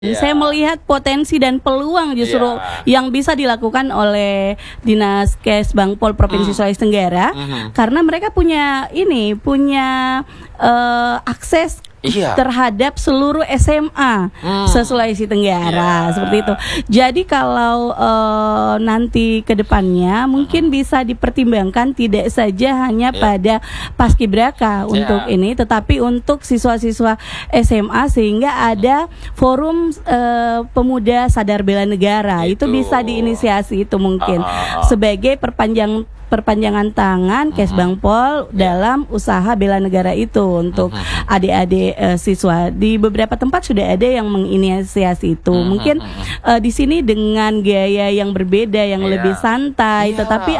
Saya melihat potensi dan peluang justru yang bisa dilakukan oleh Dinas Kesbangpol Provinsi Sulawesi Tenggara, karena mereka punya akses terhadap seluruh SMA se-Sulawesi Tenggara, seperti itu. Jadi kalau nanti ke depannya mungkin bisa dipertimbangkan tidak saja hanya pada paskibraka untuk ini, tetapi untuk siswa-siswa SMA, sehingga ada forum pemuda sadar bela negara. Itu bisa diinisiasi, itu mungkin sebagai perpanjangan tangan Kesbangpol dalam usaha bela negara itu untuk adik-adik siswa. Di beberapa tempat sudah ada yang menginisiasi itu. Mungkin di sini dengan gaya yang berbeda, yang lebih santai, tetapi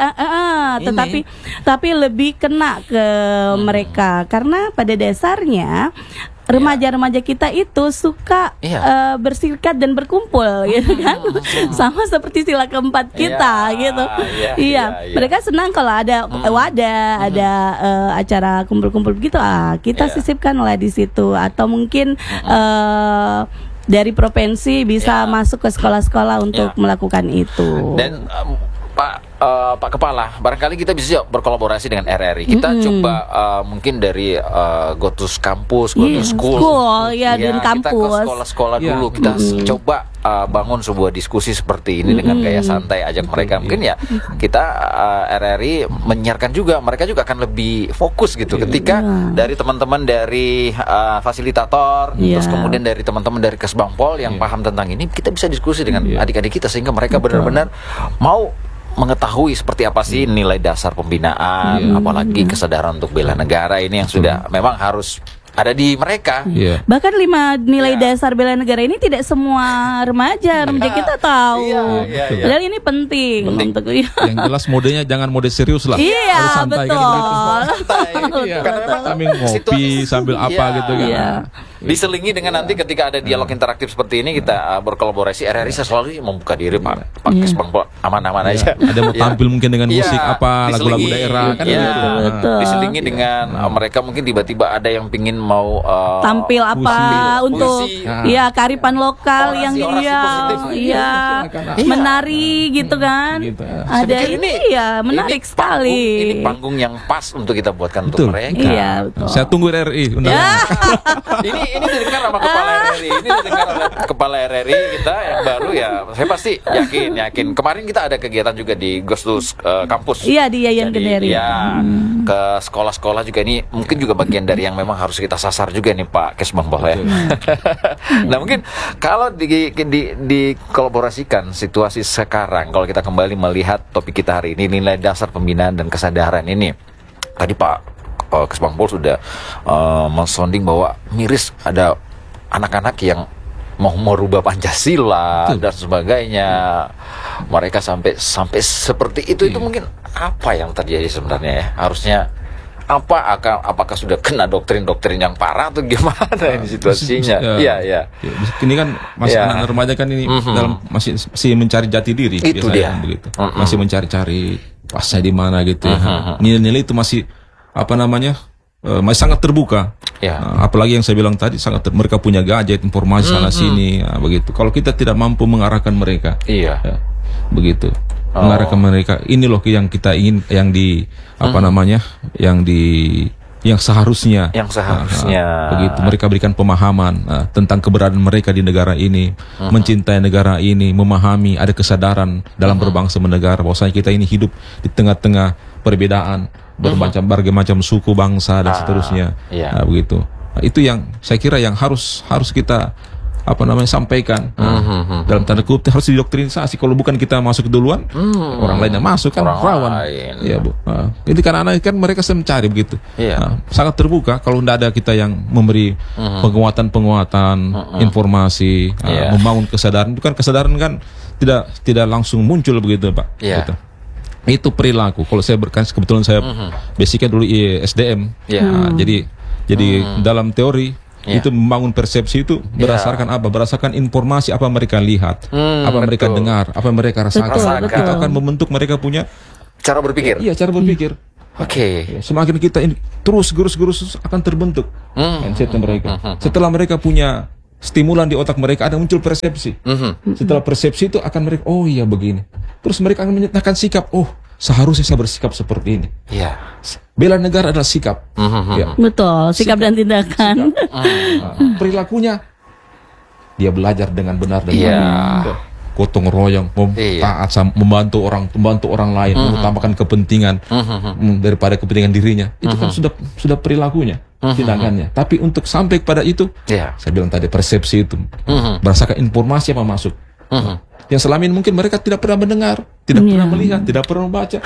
lebih kena ke mereka, karena pada dasarnya remaja-remaja kita itu suka bersirikat dan berkumpul, gitu kan, sama seperti sila keempat kita, gitu. Mereka senang kalau ada wadah, ada acara kumpul-kumpul begitu. Kita sisipkan lah di situ, atau mungkin dari provinsi bisa masuk ke sekolah-sekolah untuk melakukan itu. Dan Pak Kepala, barangkali kita bisa berkolaborasi dengan RRI. Kita coba mungkin dari go to kampus, go to school, dan kampus. Kita ke sekolah-sekolah dulu. Kita coba bangun sebuah diskusi seperti ini dengan gaya santai, ajak mereka. Mungkin kita RRI menyiarkan juga, mereka juga akan lebih fokus gitu. Ketika dari teman-teman dari fasilitator, terus kemudian dari teman-teman dari Kesbangpol yang paham tentang ini, kita bisa diskusi dengan adik-adik kita sehingga mereka benar-benar mau mengetahui seperti apa sih nilai dasar pembinaan, apalagi kesadaran untuk bela negara ini yang sudah memang harus ada di mereka. Bahkan 5 nilai dasar bela negara ini tidak semua remaja kita tahu. Padahal ini penting. Untuk yang jelas modenya jangan mode serius lah. Harus santai, betul. Karena memang sambil ngopi, sambil apa gitu kan. Diselingi dengan nanti ketika ada dialog interaktif seperti ini, kita berkolaborasi. RRI selalu membuka diri, Pak Kesbangpol, aman-aman aja. Ada mau tampil mungkin dengan musik apa, lagu-lagu daerah kan gitu. Diselingi dengan mereka mungkin tiba-tiba ada yang pingin mau tampil apa untuk kearifan lokal yang menari gitu kan. Ada ini menarik sekali. Ini panggung yang pas untuk kita buatkan untuk mereka. Saya tunggu RRI. Ini didengar sama kepala RRI. Ini didengar oleh kepala RRI kita yang baru ya. Saya pasti yakin. Kemarin kita ada kegiatan juga di Ghost kampus. Di Yayan Genderi. Ke sekolah-sekolah juga, ini mungkin juga bagian dari yang memang harus kita sasar juga nih Pak Kesbangpol ya. Nah mungkin kalau dikolaborasikan situasi sekarang, kalau kita kembali melihat topik kita hari ini, nilai dasar pembinaan dan kesadaran ini. Tadi Pak Kesbangpol sudah mensonding bahwa miris ada anak-anak yang mau merubah Pancasila dan sebagainya. Mereka sampai seperti itu. Itu mungkin apa yang terjadi sebenarnya ya? Harusnya apakah sudah kena doktrin-doktrin yang parah atau gimana ini situasinya? Ini kan masih anak remaja kan ini dalam masih mencari jati diri. Itu dia. Begitu. Masih mencari-cari pasnya di mana gitu ya. Nilai-nilai itu masih masih sangat terbuka. Apalagi yang saya bilang tadi, mereka punya gadget, informasi sana sini, begitu. Kalau kita tidak mampu mengarahkan mereka, begitu. Mengarahkan mereka, ini loh yang kita ingin, yang seharusnya begitu. Mereka berikan pemahaman tentang keberadaan mereka di negara ini, mencintai negara ini, memahami, ada kesadaran dalam berbangsa menegara, bahwasanya kita ini hidup di tengah-tengah perbedaan, berbagai macam suku, bangsa dan seterusnya. Begitu. Itu yang saya kira yang harus kita sampaikan. Dalam tanda kutip harus didoktrinisasi. Kalau bukan kita masuk duluan, orang lain yang masuk kan rawan. Bu. Ini kan anak kan mereka mencari begitu. Sangat terbuka. Kalau tidak ada kita yang memberi penguatan, informasi, membangun kesadaran. Itu kan kesadaran kan tidak langsung muncul begitu, Pak. Gitu. Itu perilaku. Kalau saya kebetulan saya basicnya dulu SDM. Jadi dalam teori itu membangun persepsi itu berdasarkan apa? Berdasarkan informasi apa mereka lihat, apa mereka dengar, apa mereka rasakan. Itu akan membentuk mereka punya cara berpikir. Cara berpikir. Semakin kita ini terus gerus akan terbentuk mindset mereka. Setelah mereka punya stimulan di otak mereka, ada muncul persepsi. Setelah persepsi itu akan mereka, oh iya begini. Terus mereka akan menyatakan sikap, oh seharusnya saya bersikap seperti ini. Bela negara adalah sikap. Betul, sikap dan tindakan. Perilakunya dia belajar dengan benar dan baik. Gotong royong, taat, membantu orang lain, mengutamakan kepentingan daripada kepentingan dirinya. Itu kan sudah perilakunya, tindakannya. Tapi untuk sampai kepada itu, saya bilang tadi persepsi itu, berdasarkan informasi yang masuk. Yang selama ini mungkin mereka tidak pernah mendengar, tidak pernah melihat, tidak pernah membaca.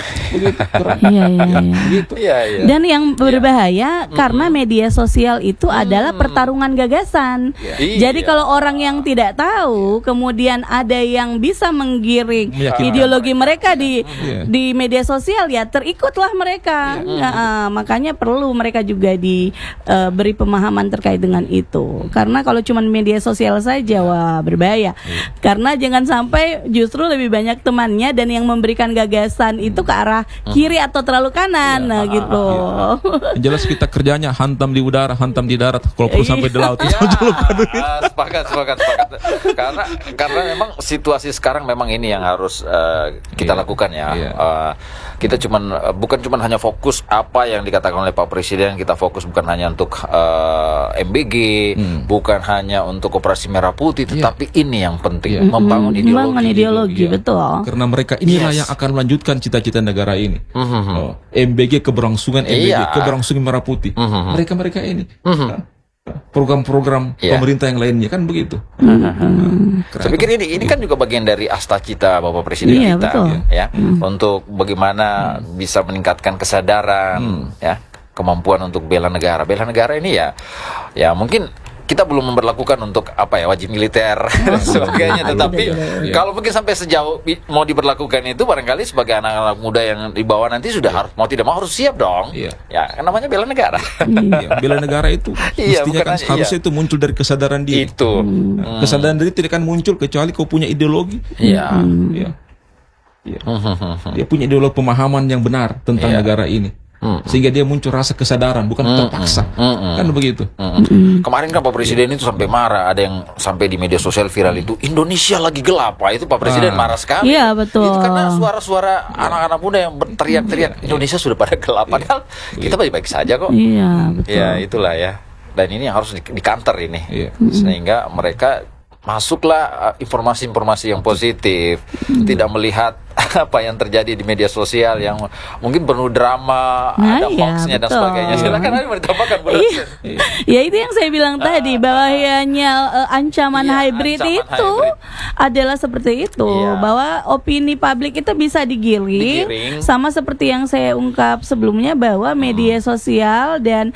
Begitu. Dan yang berbahaya karena media sosial itu adalah pertarungan gagasan. Jadi kalau orang yang tidak tahu, kemudian ada yang bisa menggiring ideologi mereka di media sosial, ya terikutlah mereka. Makanya perlu mereka juga diberi pemahaman terkait dengan itu. Karena kalau cuma media sosial saja, wah berbahaya. Karena jangan sampai justru lebih banyak temannya dan yang memberikan gagasan itu ke arah kiri atau terlalu kanan, gitu. Jelas kita kerjanya hantam di udara, hantam di darat, kalau perlu sampai di laut. Sepakat. Karena memang situasi sekarang memang ini yang harus kita lakukan ya. Kita bukan cuman hanya fokus apa yang dikatakan oleh Pak Presiden, kita fokus bukan hanya untuk MBG, bukan hanya untuk Operasi Merah Putih, tetapi ini yang penting, membangun ideologi. Betul. Karena mereka inilah yang akan melanjutkan cita-cita negara ini. MBG keberlangsungan, keberlangsungan Merah Putih. Mereka ini. Program-program pemerintah yang lainnya kan begitu. Saya pikir ini kan juga bagian dari asta cita Bapak Presiden kita, untuk bagaimana bisa meningkatkan kesadaran, kemampuan untuk bela negara. Bela negara ini ya mungkin kita belum memberlakukan untuk wajib militer dan sebagainya, tetapi kalau mungkin sampai sejauh mau diberlakukan itu, barangkali sebagai anak-anak muda yang di bawah nanti sudah harus, mau tidak mau harus siap dong. Ya, namanya bela negara. Bela negara itu mestinya kan harusnya itu muncul dari kesadaran diri. Kesadaran diri tidak akan muncul kecuali kau punya ideologi. Dia punya ideologi pemahaman yang benar tentang negara ini. Sehingga dia muncul rasa kesadaran, bukan terpaksa. Kan begitu. Kemarin kan Pak Presiden itu sampai marah, ada yang sampai di media sosial viral itu, Indonesia lagi gelap. Itu Pak Presiden marah sekali. Iya, betul. Itu karena suara-suara anak-anak muda yang berteriak-teriak, Indonesia sudah pada gelap. Padahal kita baik-baik saja kok. Iya, betul. Ya, itulah ya. Dan ini harus dikanter ini. Sehingga mereka masuklah informasi-informasi yang positif, tidak melihat apa yang terjadi di media sosial yang mungkin penuh drama, ada hoaxnya dan sebagainya. Silakan ditambahkan, Bu Dosen. Ya itu yang saya bilang tadi, bahayanya ancaman hybrid itu adalah seperti itu, bahwa opini publik itu bisa digiring, sama seperti yang saya ungkap sebelumnya, bahwa media sosial dan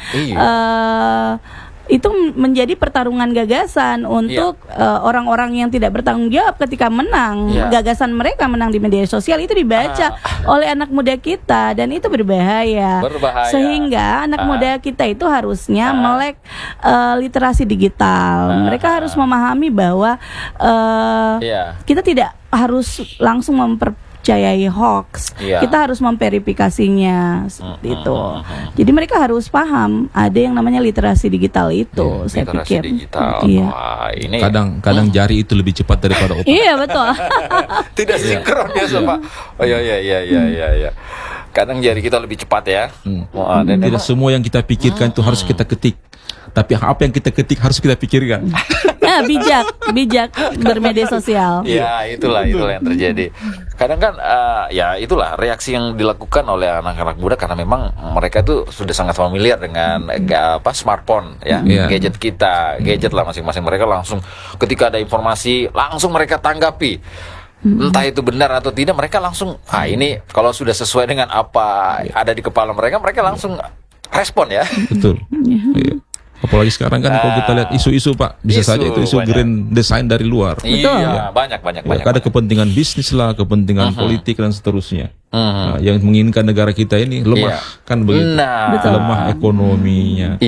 itu menjadi pertarungan gagasan untuk orang-orang yang tidak bertanggung jawab ketika menang. Gagasan mereka menang di media sosial itu dibaca oleh anak muda kita, dan itu berbahaya. Sehingga anak muda kita itu harusnya melek literasi digital. Mereka harus memahami bahwa kita tidak harus langsung mempercayai hoax. Kita harus memverifikasinya seperti itu. Jadi mereka harus paham ada yang namanya literasi digital itu. Saya pikir. Digital. Wah, ini kadang jari itu lebih cepat daripada otak. Iya, betul. Tidak sinkron biasa, Pak. Oh iya. Kadang jari kita lebih cepat ya. Dan tidak semua yang kita pikirkan itu harus kita ketik. Tapi apa yang kita ketik harus kita pikirkan. Bijak bermedia sosial. Ya, itulah yang terjadi. Kadang kan itulah reaksi yang dilakukan oleh anak-anak muda, karena memang mereka itu sudah sangat familiar dengan smartphone gadget kita, gadget lah masing-masing. Mereka langsung ketika ada informasi langsung mereka tanggapi. Entah itu benar atau tidak, mereka langsung ini kalau sudah sesuai dengan apa ada di kepala mereka langsung respon ya. Betul. Apalagi sekarang kan kalau kita lihat isu-isu, Pak, bisa saja itu isu green design dari luar. Iya, banyak. Ada kepentingan bisnis lah, kepentingan politik dan seterusnya. Yang menginginkan negara kita ini lemah, kan begitu. Lemah ekonominya.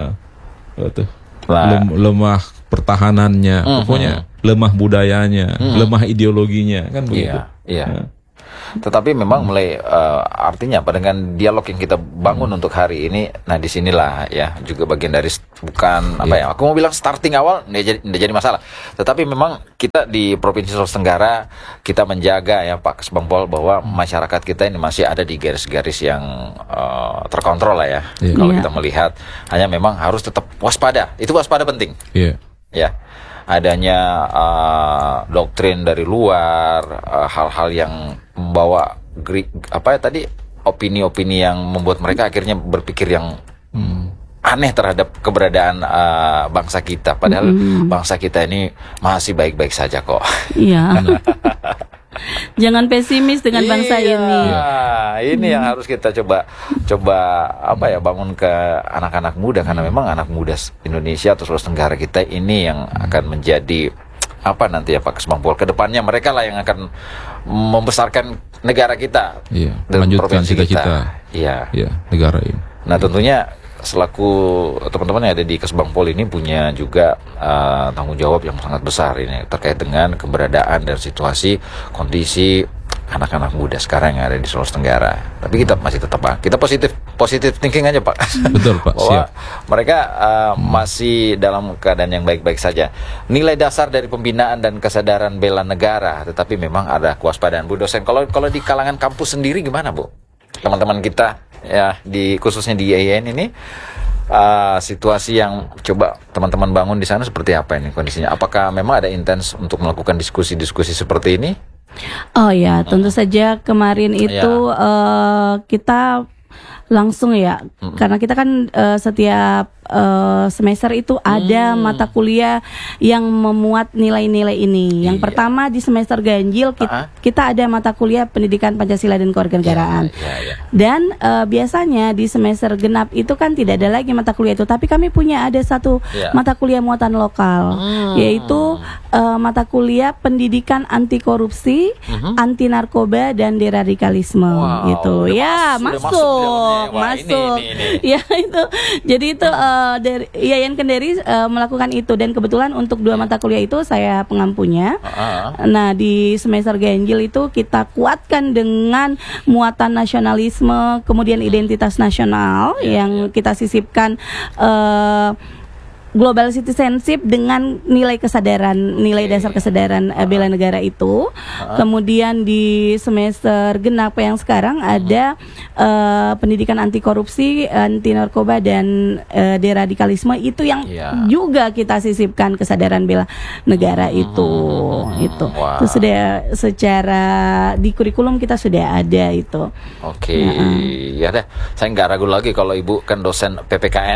Lemah pertahanannya, pokoknya lemah budayanya, lemah ideologinya, kan begitu. Tetapi memang mulai artinya apa, dengan dialog yang kita bangun untuk hari ini, nah disinilah ya juga bagian dari bukan apa ya, aku mau bilang starting awal nggak jadi masalah, tetapi memang kita di Provinsi Sulawesi Tenggara kita menjaga ya Pak Kesbangpol bahwa masyarakat kita ini masih ada di garis-garis yang terkontrol lah ya. Kalau kita melihat, hanya memang harus tetap waspada, itu waspada penting. Ya. Adanya doktrin dari luar, hal-hal yang membawa opini-opini yang membuat mereka akhirnya berpikir yang aneh terhadap keberadaan bangsa kita, padahal bangsa kita ini masih baik-baik saja kok. Iya. Jangan pesimis dengan bangsa ini. Ini yang harus kita coba bangun ke anak-anak muda, karena memang anak muda Indonesia atau Sulawesi Tenggara kita ini yang akan menjadi nanti ya Pak Kesbangpol, kedepannya mereka lah yang akan membesarkan negara kita, dan melanjutkan cita-cita negara ini. Nah tentunya selaku teman-teman yang ada di Kesbangpol ini punya juga tanggung jawab yang sangat besar ini terkait dengan keberadaan dan situasi kondisi anak-anak muda sekarang yang ada di Sulawesi Tenggara. Tapi kita masih tetap kita positif thinking aja Pak. Betul Pak. Bahwa mereka masih dalam keadaan yang baik-baik saja. Nilai dasar dari pembinaan dan kesadaran bela negara, tetapi memang ada kewaspadaan Bu dosen. Kalau di kalangan kampus sendiri gimana Bu? Teman-teman kita ya khususnya di IAIN ini, situasi yang coba teman-teman bangun di sana seperti apa ini kondisinya? Apakah memang ada intens untuk melakukan diskusi-diskusi seperti ini? Oh ya, tentu saja kemarin itu kita langsung ya, karena kita kan setiap semester itu ada mata kuliah yang memuat nilai-nilai ini. Yang pertama di semester ganjil kita ada mata kuliah pendidikan Pancasila dan kewarganegaraan. Dan biasanya di semester genap itu kan tidak ada lagi mata kuliah itu, tapi kami punya ada satu mata kuliah muatan lokal, yaitu mata kuliah pendidikan anti korupsi, anti narkoba dan deradikalisme gitu. Ya, masuk. Ini. Ya itu. Jadi itu dari IAIN Kendari melakukan itu, dan kebetulan untuk 2 mata kuliah itu saya pengampunya. Nah, di semester ganjil itu kita kuatkan dengan muatan nasionalisme, kemudian identitas nasional yang kita sisipkan global citizenship dengan nilai kesadaran, nilai dasar kesadaran bela negara itu. Kemudian di semester genap yang sekarang ada pendidikan anti korupsi, anti narkoba dan deradikalisme, itu yang juga kita sisipkan kesadaran bela negara itu. Itu sudah secara di kurikulum kita sudah ada itu. Ya deh, saya nggak ragu lagi kalau Ibu kan dosen PPKN.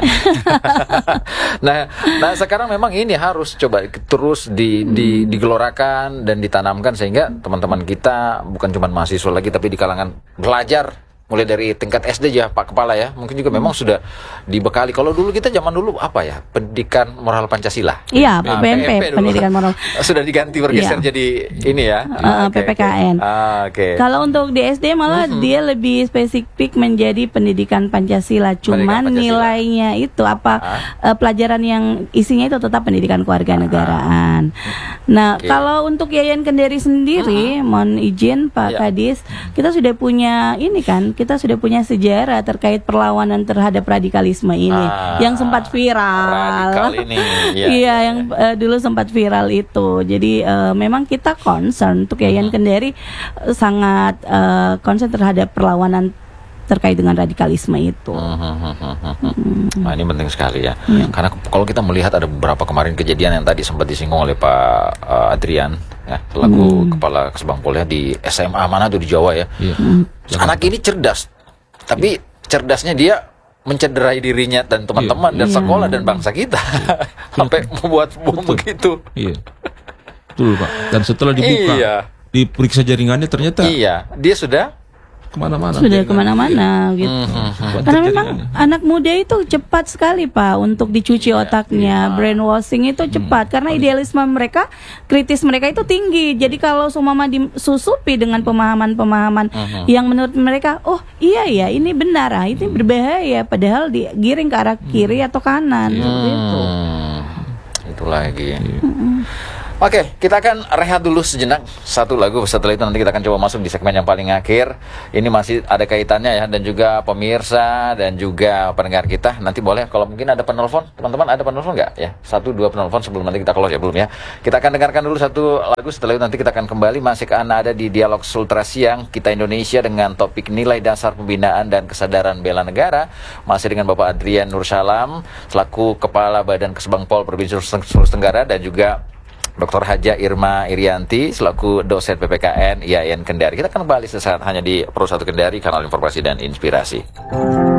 Nah sekarang memang ini harus coba terus digelorakan dan ditanamkan, sehingga teman-teman kita bukan cuma mahasiswa lagi, tapi di kalangan belajar mulai dari tingkat SD ya Pak Kepala ya, mungkin juga memang sudah dibekali. Kalau dulu kita zaman dulu pendidikan moral Pancasila. Iya, PMP pendidikan moral. Sudah diganti bergeser jadi ini ya. PPKN. Kalau untuk di SD malah dia lebih spesifik menjadi pendidikan Pancasila. Cuman nilainya itu pelajaran yang isinya itu tetap pendidikan kewarganegaraan. Nah, kalau untuk IAIN Kendari sendiri, mohon izin Pak Kadis, kita sudah punya ini kan, kita sudah punya sejarah terkait perlawanan terhadap radikalisme ini yang sempat viral. Radikal ini. Yang dulu sempat viral itu. Jadi memang kita concern untuk IAIN Kendari sangat concern terhadap perlawanan terkait dengan radikalisme itu. Nah, ini penting sekali ya. Karena kalau kita melihat ada beberapa kemarin kejadian yang tadi sempat disinggung oleh Pak Adrian ya, selaku Kepala Kesbangpol ya, di SMA mana tuh di Jawa ya. Anak ini cerdas, tapi cerdasnya dia mencederai dirinya dan teman-teman dan sekolah dan bangsa kita sampai membuat bom begitu. Betul Pak. Dan setelah dibuka, diperiksa jaringannya ternyata dia sudah kemana-mana gitu. Karena memang anak muda itu cepat sekali Pak untuk dicuci otaknya, brainwashing itu cepat, karena idealisme mereka, kritis mereka itu tinggi. Jadi kalau seumpama disusupi dengan pemahaman-pemahaman yang menurut mereka, oh iya ya ini benar, ini berbahaya, padahal digiring ke arah kiri atau kanan, seperti itu. Itu lagi. Oke, kita akan rehat dulu sejenak, satu lagu. Setelah itu nanti kita akan coba masuk di segmen yang paling akhir. Ini masih ada kaitannya ya, dan juga pemirsa dan juga pendengar kita. Nanti boleh kalau mungkin ada penelpon, teman-teman ada penelpon nggak ya? 1-2 penelpon sebelum nanti kita close ya, belum ya? Kita akan dengarkan dulu satu lagu. Setelah itu nanti kita akan kembali. Masih akan ada di Dialog Sultra Siang Kita Indonesia dengan topik nilai dasar pembinaan dan kesadaran bela negara. Masih dengan Bapak Adrian Nursalam selaku Kepala Badan Kesbangpol Provinsi Sulawesi Tenggara, dan juga Dr. Haja Irma Irianti selaku dosen PPKN IAIN Kendari. Kita akan kembali sesaat hanya di Pro 1 Kendari, kanal informasi dan inspirasi.